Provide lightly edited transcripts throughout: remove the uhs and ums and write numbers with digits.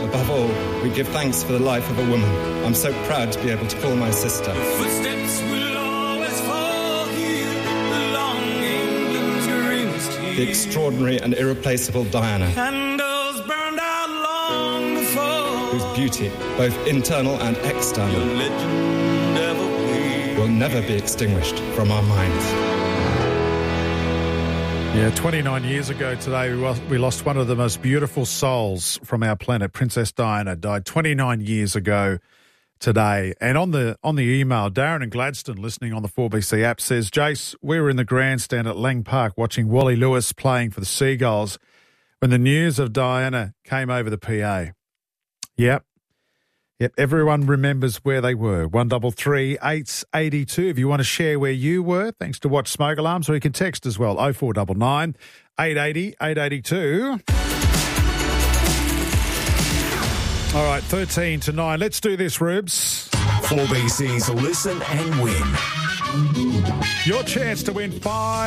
Above all, we give thanks for the life of a woman. I'm so proud to be able to call my sister. Footsteps will always fall here along England's greenest hills. The extraordinary and irreplaceable Diana. Candles burned out long before. Whose beauty, both internal and external, Your legend ever will never be extinguished from our minds. Yeah, 29 years ago today, we lost one of the most beautiful souls from our planet. Princess Diana died 29 years ago today. And on the email, Darren in Gladstone, listening on the 4BC app, says, Jace, we were in the grandstand at Lang Park watching Wally Lewis playing for the Seagulls when the news of Diana came over the PA. Yep, everyone remembers where they were. 133 882 if you want to share where you were, thanks to Watch Smoke Alarms, or you can text as well, 0499 880 882. All right, 13 to 9. Let's do this, Rubes. 4BC's Listen and Win. Your chance to win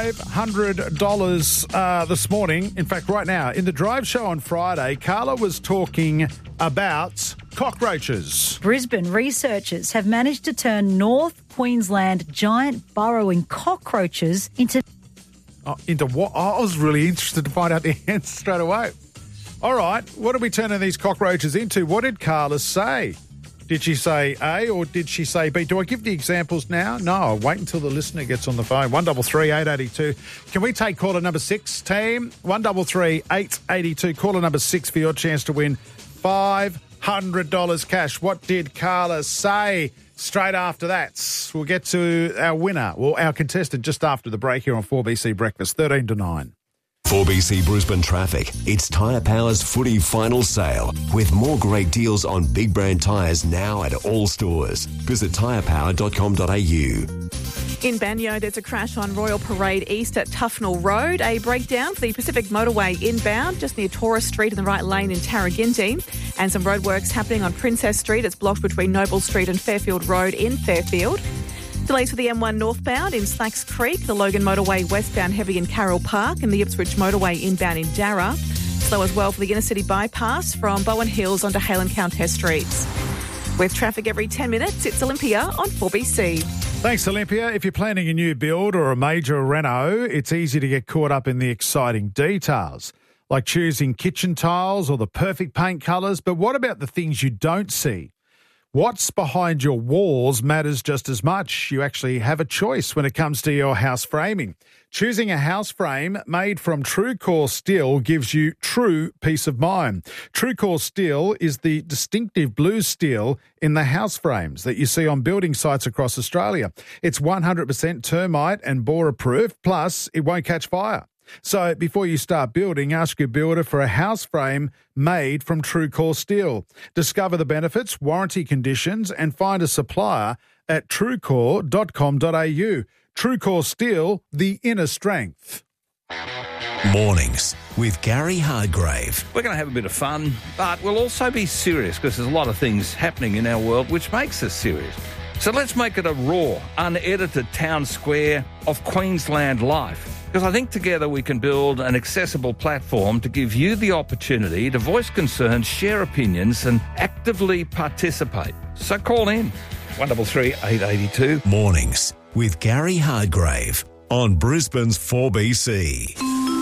$500 this morning. In fact, right now, in the Drive Show on Friday, Carla was talking about cockroaches. Brisbane researchers have managed to turn North Queensland giant burrowing cockroaches into... Into what? I was really interested to find out the answer straight away. All right, what are we turning these cockroaches into? What did Carla say? Did she say A or did she say B? Do I give the examples now? No, I'll wait until the listener gets on the phone. 133 882. Can we take caller number 6, team? 133 882. Caller number 6 for your chance to win $500 cash. What did Carla say? Straight after that, we'll get to our winner, or our contestant, just after the break here on 4BC Breakfast, 13 to 9. 4BC Brisbane Traffic. It's Tyre Power's footy final sale with more great deals on big brand tyres now at all stores. Visit tyrepower.com.au. In Banyo, there's a crash on Royal Parade East at Tufnell Road. A breakdown for the Pacific Motorway inbound, just near Taurus Street in the right lane in Tarraginti. And some roadworks happening on Princess Street. It's blocked between Noble Street and Fairfield Road in Fairfield. Delays for the M1 northbound in Slacks Creek, the Logan Motorway westbound heavy in Carroll Park, and the Ipswich Motorway inbound in Darra. Slow as well for the inner city bypass from Bowen Hills onto Hale and Countess Streets. With traffic every 10 minutes, it's Olympia on 4BC. Thanks, Olympia. If you're planning a new build or a major reno, it's easy to get caught up in the exciting details, like choosing kitchen tiles or the perfect paint colours. But what about the things you don't see? What's behind your walls matters just as much. You actually have a choice when it comes to your house framing. Choosing a house frame made from TrueCore steel gives you true peace of mind. TrueCore steel is the distinctive blue steel in the house frames that you see on building sites across Australia. It's 100% termite and borer-proof, plus it won't catch fire. So before you start building, ask your builder for a house frame made from TrueCore steel. Discover the benefits, warranty conditions, and find a supplier at truecore.com.au. TrueCore steel, the inner strength. Mornings with Gary Hardgrave. We're going to have a bit of fun, but we'll also be serious because there's a lot of things happening in our world which makes us serious. So let's make it a raw, unedited town square of Queensland life. Because I think together we can build an accessible platform to give you the opportunity to voice concerns, share opinions and actively participate. So call in 133 882. Mornings with Gary Hardgrave on Brisbane's 4BC.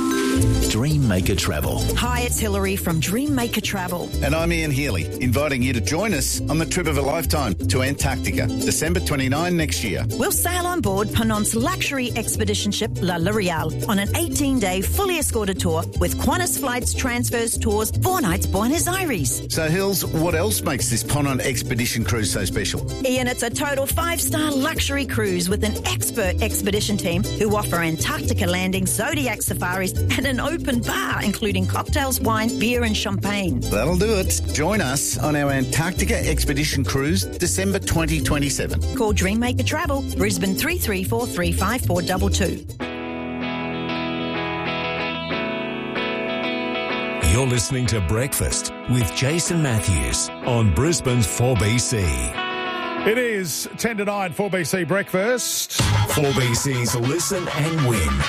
Dream Maker Travel. Hi, it's Hilary from Dream Maker Travel. And I'm Ian Healy, inviting you to join us on the trip of a lifetime to Antarctica, December 29 next year. We'll sail on board Ponant's luxury expedition ship La L'Oreal on an 18-day fully escorted tour with Qantas flights, transfers, tours, 4 nights Buenos Aires. So, Hills, what else makes this Ponant expedition cruise so special? Ian, it's a total 5-star luxury cruise with an expert expedition team who offer Antarctica landings, zodiac safaris, and an open bar, including cocktails, wine, beer and champagne. That'll do it. Join us on our Antarctica expedition cruise, December 2027. Call Dream Maker Travel, Brisbane 334 35422. You're listening to Breakfast with Jason Matthews on Brisbane's 4BC. It is 10 to 9, 4BC Breakfast. 4BC's Listen and Win.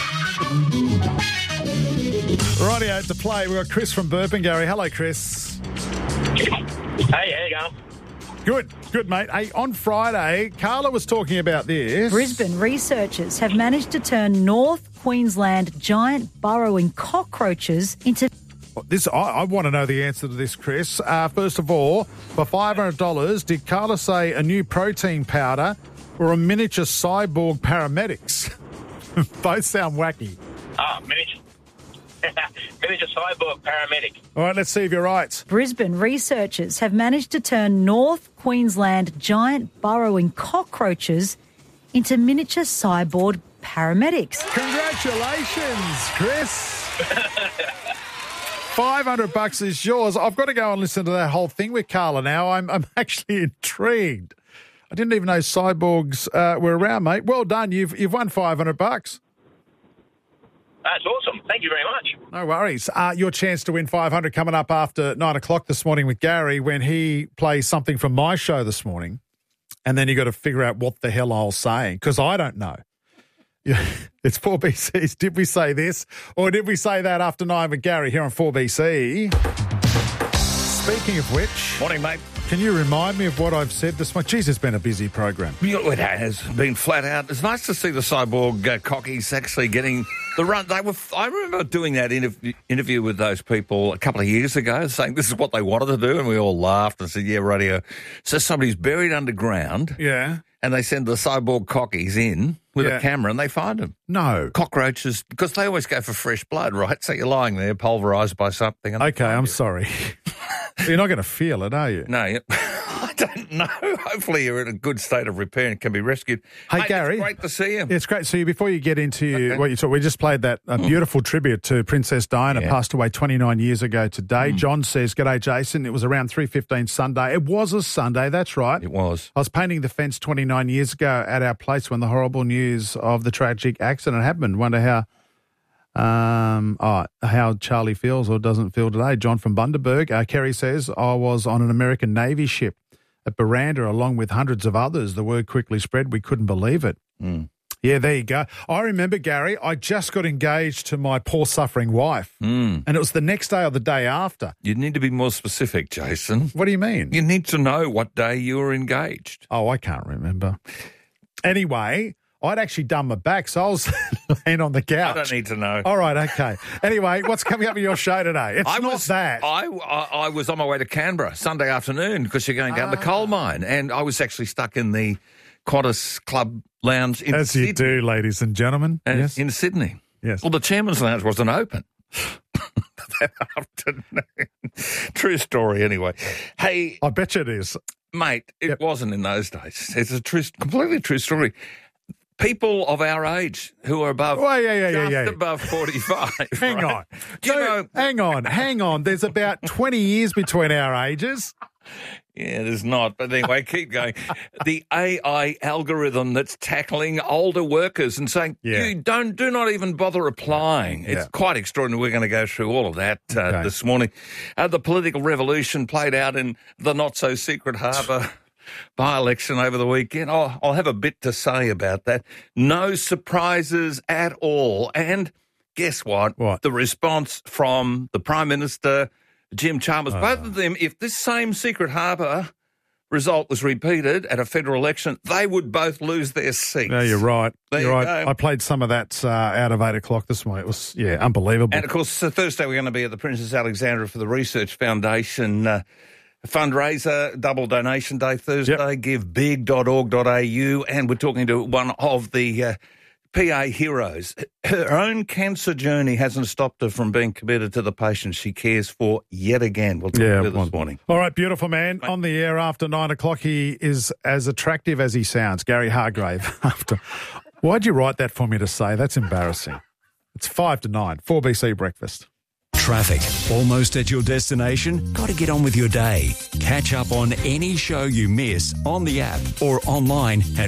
Rightio, to play, we've got Chris from Burpengary. Hello, Chris. Hey, how you going? Good, mate. Hey, on Friday, Carla was talking about this. Brisbane researchers have managed to turn North Queensland giant burrowing cockroaches into... I want to know the answer to this, Chris. First of all, for $500, did Carla say a new protein powder or a miniature cyborg paramedics? Both sound wacky. Miniature cyborg paramedic. All right, let's see if you're right. Brisbane researchers have managed to turn North Queensland giant burrowing cockroaches into miniature cyborg paramedics. Congratulations, Chris. $500 is yours. I've got to go and listen to that whole thing with Carla now. I'm actually intrigued. I didn't even know cyborgs were around, mate. Well done. You've won $500. That's awesome. Thank you very much. No worries. Your chance to win $500 coming up after 9 o'clock this morning with Gary when he plays something from my show this morning. And then you got to figure out what the hell I was saying because I don't know. Yeah, it's 4BC's. Did we say this or did we say that after 9 with Gary here on 4BC? Speaking of which... Morning, mate. Can you remind me of what I've said this morning? Jeez, it's been a busy program. It has been flat out. It's nice to see the cyborg cockies actually getting the run. I remember doing that interview with those people a couple of years ago, saying this is what they wanted to do, and we all laughed and said, yeah, radio. So somebody's buried underground. Yeah. And they send the cyborg cockies in with a camera and they find them. No. Cockroaches, because they always go for fresh blood, right? So you're lying there pulverised by something. Okay, I'm sorry. You're not going to feel it, are you? No, I don't know. Hopefully you're in a good state of repair and can be rescued. Hey, mate, Gary. It's great to see you. It's great to see you. Before you get into what you talk, we just played that beautiful tribute to Princess Diana, passed away 29 years ago today. John says, g'day, Jason. It was around 3:15 Sunday. It was a Sunday, that's right. It was. I was painting the fence 29 years ago at our place when the horrible news of the tragic accident happened. Wonder how Charlie feels or doesn't feel today. John from Bundaberg. Kerry says, I was on an American Navy ship at Baranda along with hundreds of others. The word quickly spread. We couldn't believe it. Yeah, there you go. I remember, Gary, I just got engaged to my poor suffering wife and it was the next day or the day after. You need to be more specific, Jason. What do you mean? You need to know what day you were engaged. Oh, I can't remember. Anyway, I'd actually done my back, so I was laying on the couch. I don't need to know. All right, okay. Anyway, what's coming up in your show today? It's not that. I was on my way to Canberra Sunday afternoon because you're going down the coal mine, and I was actually stuck in the Qantas Club Lounge in Sydney. As you do, ladies and gentlemen. Yes. In Sydney. Yes. Well, the Chairman's Lounge wasn't open that afternoon. True story, anyway. Hey. I bet you it is. Mate, it wasn't in those days. It's a completely true story. People of our age who are above, above 45. Hang on. Hang on. There's about 20 years between our ages. Yeah, there's not. But anyway, keep going. The AI algorithm that's tackling older workers and saying, you do not even bother applying. It's quite extraordinary. We're going to go through all of that this morning. The political revolution played out in the not-so-secret harbour by-election over the weekend. I'll have a bit to say about that. No surprises at all. And guess what? What? The response from the Prime Minister, Jim Chalmers, both of them, if this same secret harbour result was repeated at a federal election, they would both lose their seats. No, you're right. You're right. I played some of that out of 8 o'clock this morning. It was, unbelievable. And, of course, Thursday we're going to be at the Princess Alexandra for the Research Foundation fundraiser, double donation day Thursday, givebig.org.au, and we're talking to one of the PA heroes. Her own cancer journey hasn't stopped her from being committed to the patients she cares for yet again. We'll talk to her this morning. All right, beautiful man. On the air after 9 o'clock, he is as attractive as he sounds, Gary Hargrave. Why'd you write that for me to say? That's embarrassing. It's 5 to 9, 4BC Breakfast. Traffic. Almost at your destination? Got to get on with your day. Catch up on any show you miss on the app or online at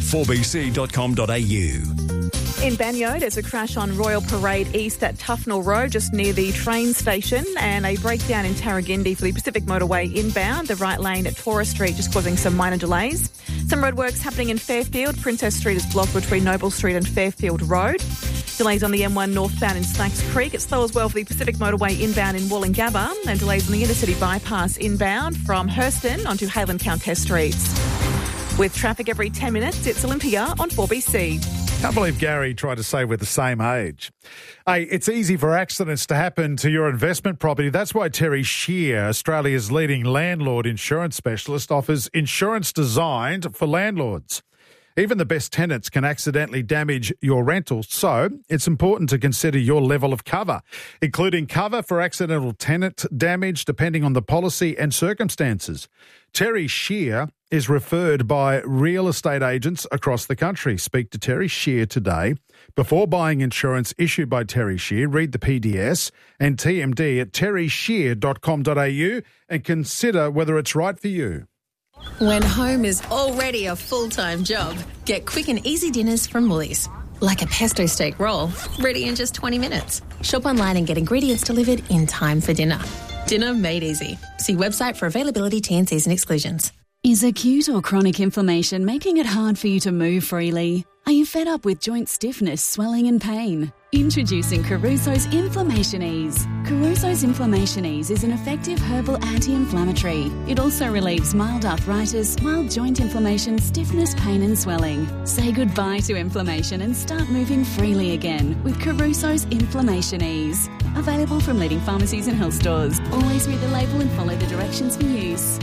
4bc.com.au. In Banyo, there's a crash on Royal Parade East at Tufnell Road, just near the train station, and a breakdown in Tarragindi for the Pacific Motorway inbound. The right lane at Torres Street just causing some minor delays. Some roadworks happening in Fairfield. Princess Street is blocked between Noble Street and Fairfield Road. Delays on the M1 northbound in Slacks Creek. It's slow as well for the Pacific Motorway inbound in Wollongabba, and delays on the Intercity bypass inbound from Hurston onto Hayland Countess Streets. With traffic every 10 minutes, it's Olympia on 4BC. Can't believe Gary tried to say we're the same age. Hey, it's easy for accidents to happen to your investment property. That's why Terry Shear, Australia's leading landlord insurance specialist, offers insurance designed for landlords. Even the best tenants can accidentally damage your rental, so it's important to consider your level of cover, including cover for accidental tenant damage depending on the policy and circumstances. Terry Shear is referred by real estate agents across the country. Speak to Terry Shear today. Before buying insurance issued by Terry Shear, read the PDS and TMD at terryshear.com.au and consider whether it's right for you. When home is already a full-time job, get quick and easy dinners from Woolies. Like a pesto steak roll, ready in just 20 minutes. Shop online and get ingredients delivered in time for dinner. Dinner made easy. See website for availability, T&Cs and exclusions. Is acute or chronic inflammation making it hard for you to move freely? Are you fed up with joint stiffness, swelling and pain? Introducing Caruso's Inflammation Ease. Caruso's Inflammation Ease is an effective herbal anti-inflammatory. It also relieves mild arthritis, mild joint inflammation, stiffness, pain and swelling. Say goodbye to inflammation and start moving freely again with Caruso's Inflammation Ease. Available from leading pharmacies and health stores. Always read the label and follow the directions for use.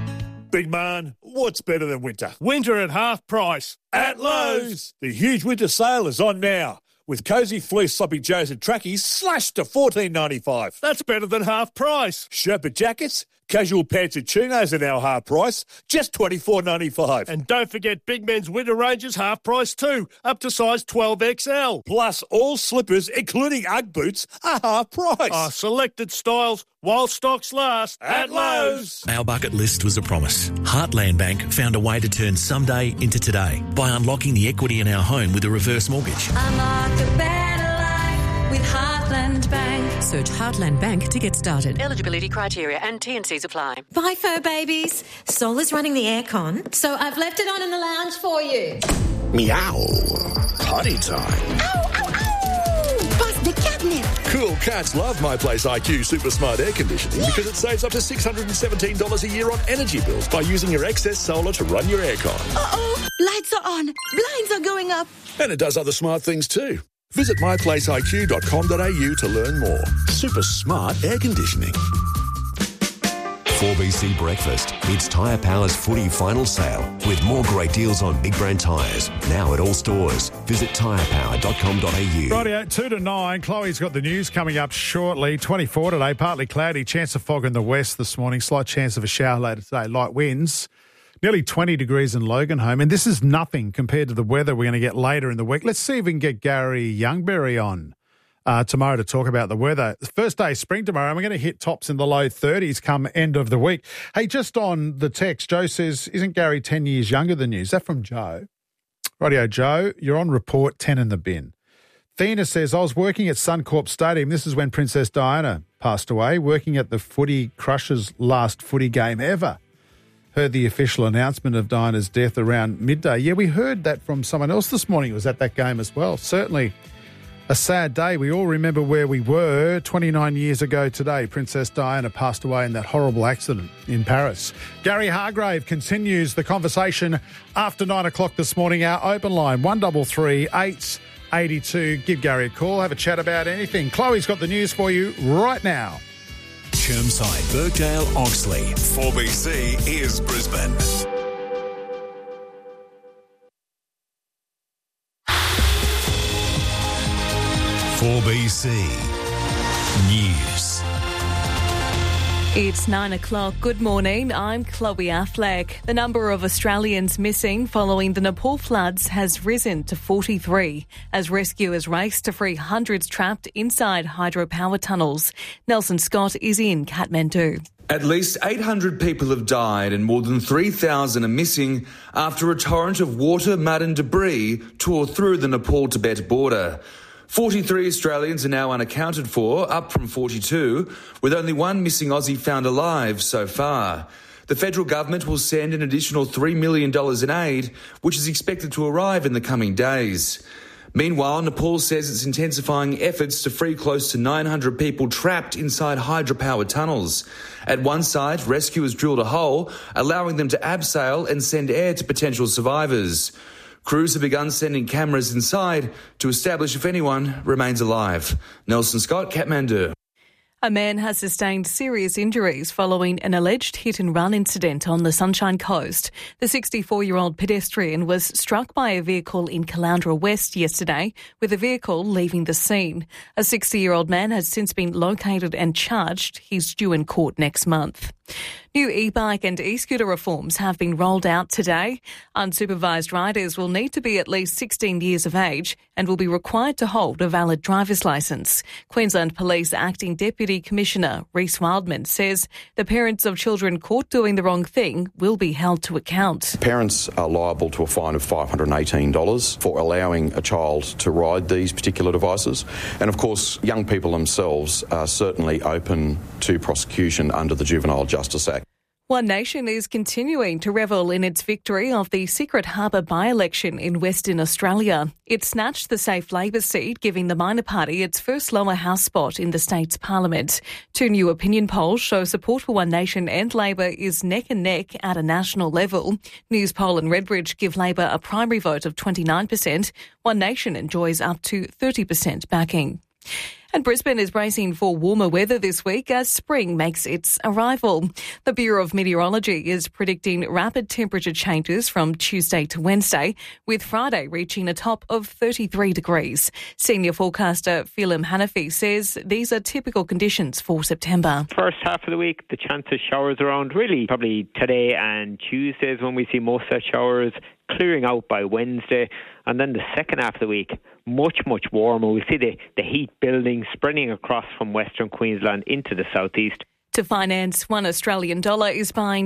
Big man, what's better than winter? Winter at half price at Lowe's. The huge winter sale is on now, with cosy fleece sloppy joes and trackies slashed to $14.95. That's better than half price. Sherpa jackets, casual pants and chinos are now half price, just $24.95. And don't forget Big Men's winter ranges half price too, up to size 12XL. Plus all slippers, including Ugg boots, are half price. Selected styles while stocks last at Lowe's. Our bucket list was a promise. Heartland Bank found a way to turn someday into today by unlocking the equity in our home with a reverse mortgage. Unlock a better life with Heartland Bank. Search Heartland Bank to get started. Eligibility criteria and T&Cs apply. Bye, fur babies. Sol is running the aircon, so I've left it on in the lounge for you. Meow. Potty time. Ow, ow, ow! Bust the catnip. Cool cats love My Place IQ Super Smart Air Conditioning because it saves up to $617 a year on energy bills by using your excess solar to run your aircon. Uh-oh, lights are on, blinds are going up. And it does other smart things too. Visit myplaceiq.com.au to learn more. Super smart air conditioning. 4BC Breakfast. It's Tyre Power's footy final sale with more great deals on big brand tyres. Now at all stores. Visit tyrepower.com.au. Rightio, 2 to 9. Chloe's got the news coming up shortly. 24 today, partly cloudy. Chance of fog in the west this morning. Slight chance of a shower later today. Light winds. Nearly 20 degrees in Loganholme. And this is nothing compared to the weather we're going to get later in the week. Let's see if we can get Gary Youngberry on tomorrow to talk about the weather. First day of spring tomorrow, and we're going to hit tops in the low 30s come end of the week. Hey, just on the text, Joe says, isn't Gary 10 years younger than you? Is that from Joe? Rightio, Joe, you're on report, 10 in the bin. Thena says, I was working at Suncorp Stadium. This is when Princess Diana passed away, working at the Footy Crushers' last footy game ever. Heard the official announcement of Diana's death around midday. Yeah, we heard that from someone else this morning who was at that game as well. Certainly a sad day. We all remember where we were 29 years ago today. Princess Diana passed away in that horrible accident in Paris. Gary Hargrave continues the conversation after 9 o'clock this morning. Our open line, 133 882. Give Gary a call. Have a chat about anything. Chloe's got the news for you right now. Chermside, Birkdale, Oxley. 4BC is Brisbane. BC News. It's 9 o'clock. Good morning. I'm Chloe Affleck. The number of Australians missing following the Nepal floods has risen to 43 as rescuers race to free hundreds trapped inside hydropower tunnels. Nelson Scott is in Kathmandu. At least 800 people have died and more than 3,000 are missing after a torrent of water, mud and debris tore through the Nepal-Tibet border. 43 Australians are now unaccounted for, up from 42, with only one missing Aussie found alive so far. The federal government will send an additional $3 million in aid, which is expected to arrive in the coming days. Meanwhile, Nepal says it's intensifying efforts to free close to 900 people trapped inside hydropower tunnels. At one site, rescuers drilled a hole, allowing them to abseil and send air to potential survivors. Crews have begun sending cameras inside to establish if anyone remains alive. Nelson Scott, Kathmandu. A man has sustained serious injuries following an alleged hit-and-run incident on the Sunshine Coast. The 64-year-old pedestrian was struck by a vehicle in Caloundra West yesterday, with the vehicle leaving the scene. A 60-year-old man has since been located and charged. He's due in court next month. New e-bike and e-scooter reforms have been rolled out today. Unsupervised riders will need to be at least 16 years of age and will be required to hold a valid driver's licence. Queensland Police Acting Deputy Commissioner Reece Wildman says the parents of children caught doing the wrong thing will be held to account. Parents are liable to a fine of $518 for allowing a child to ride these particular devices. And of course, young people themselves are certainly open to prosecution under the Juvenile Justice Act. One Nation is continuing to revel in its victory of the Secret Harbour by-election in Western Australia. It snatched the safe Labor seat, giving the minor party its first lower house spot in the state's parliament. Two new opinion polls show support for One Nation and Labor is neck and neck at a national level. Newspoll and Redbridge give Labor a primary vote of 29%. One Nation enjoys up to 30% backing. And Brisbane is bracing for warmer weather this week as spring makes its arrival. The Bureau of Meteorology is predicting rapid temperature changes from Tuesday to Wednesday, with Friday reaching a top of 33 degrees. Senior forecaster Phelim Hanafi says these are typical conditions for September. First half of the week, the chance of showers around really probably today and Tuesday is when we see most of the showers, clearing out by Wednesday. And then the second half of the week, much warmer. We see the heat building, spreading across from Western Queensland into the southeast. To finance, $1 Australian is buying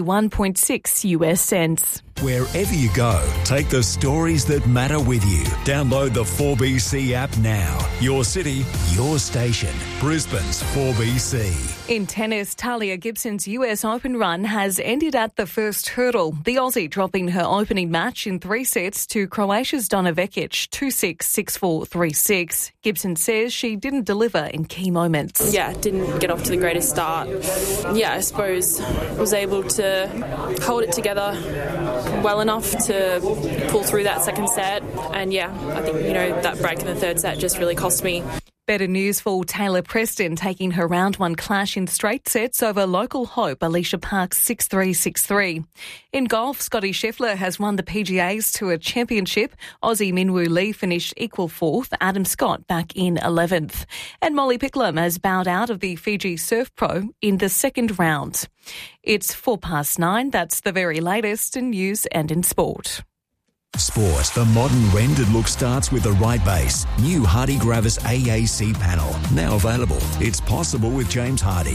71.6 US cents. Wherever you go, take the stories that matter with you. Download the 4BC app now. Your city, your station. Brisbane's 4BC. In tennis, Talia Gibson's US Open run has ended at the first hurdle. The Aussie dropping her opening match in 3 sets to Croatia's Donna Vekic, 2-6, 6-4, 3-6. Gibson says she didn't deliver in key moments. Yeah, didn't get off to the greatest start. Yeah, I suppose was able to hold it together well enough to pull through that second set. And yeah, I think, that break in the third set just really cost me. Better news for Taylor Preston, taking her round one clash in straight sets over local hope Alicia Parks 6-3, 6-3. In golf, Scotty Scheffler has won the PGA's Tour Championship. Aussie Minwoo Lee finished equal fourth, Adam Scott back in 11th. And Molly Picklum has bowed out of the Fiji Surf Pro in the second round. It's 9:04. That's the very latest in news and in sport. Sport. The modern rendered look starts with the right base. New Hardy Gravis AAC panel. Now available. It's possible with James Hardy.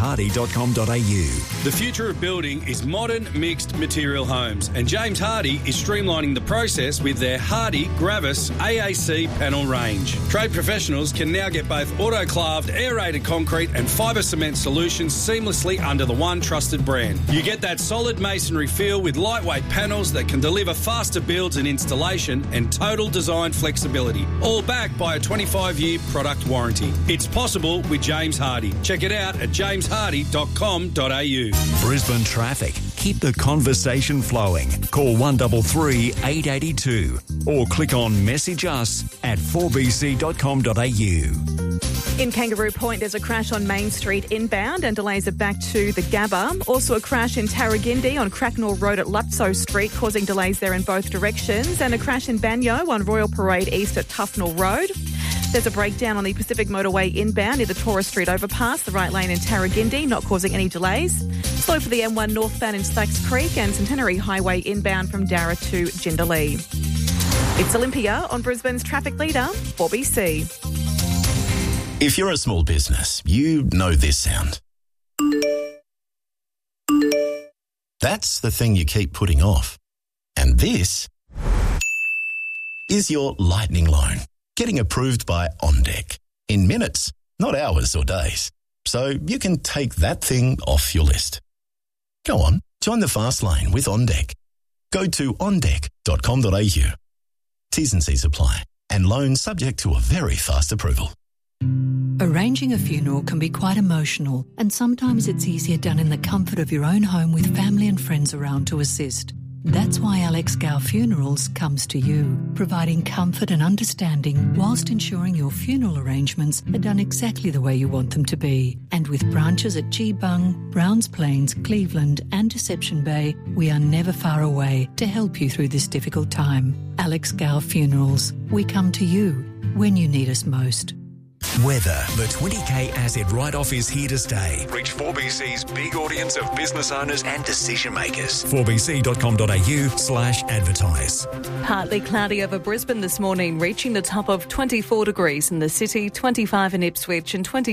jameshardy.com.au. The future of building is modern mixed material homes, and James Hardy is streamlining the process with their Hardy Gravis AAC panel range. Trade professionals can now get both autoclaved, aerated concrete and fibre cement solutions seamlessly under the one trusted brand. You get that solid masonry feel with lightweight panels that can deliver faster builds and installation and total design flexibility, all backed by a 25-year product warranty. It's possible with James Hardy. Check it out at jameshardy.com.au. Brisbane traffic. Keep the conversation flowing. Call 133 882 or click on message us at 4bc.com.au. In Kangaroo Point, there's a crash on Main Street inbound and delays are back to the Gabba. Also a crash in Tarragindi on Cracknell Road at Lutso Street, causing delays there in both directions. And a crash in Banyo on Royal Parade East at Tufnell Road. There's a breakdown on the Pacific Motorway inbound near the Torres Street overpass, the right lane in Tarragindi, not causing any delays. Slow for the M1 northbound in Slacks Creek and Centenary Highway inbound from Darra to Jindalee. It's Olympia on Brisbane's traffic leader, 4BC. If you're a small business, you know this sound. That's the thing you keep putting off. And this is your lightning loan, getting approved by OnDeck in minutes, not hours or days. So you can take that thing off your list. Go on, join the fast lane with OnDeck. Go to ondeck.com.au. T's and C's apply. and loans subject to a very fast approval. Arranging a funeral can be quite emotional, and sometimes it's easier done in the comfort of your own home with family and friends around to assist. That's why Alex Gow Funerals comes to you, providing comfort and understanding whilst ensuring your funeral arrangements are done exactly the way you want them to be. And with branches at Geebung, Browns Plains, Cleveland and Deception Bay, we are never far away to help you through this difficult time. Alex Gow Funerals, we come to you when you need us most. Weather. The 20k asset write-off is here to stay. Reach 4BC's big audience of business owners and decision makers. 4bc.com.au/advertise. Partly cloudy over Brisbane this morning, reaching the top of 24 degrees in the city, 25 in Ipswich and 20